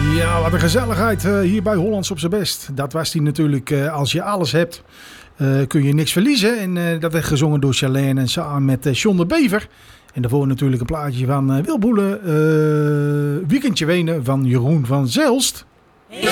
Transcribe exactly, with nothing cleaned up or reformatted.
Ja, wat een gezelligheid uh, hier bij Hollands op zijn best. Dat was die natuurlijk. Uh, als je alles hebt, uh, kun je niks verliezen. En uh, dat werd gezongen door Charlène en samen met uh, John de Bever. En daarvoor natuurlijk een plaatje van uh, Wil Boele. Uh, Weekendje Wenen van Jeroen van Zelst.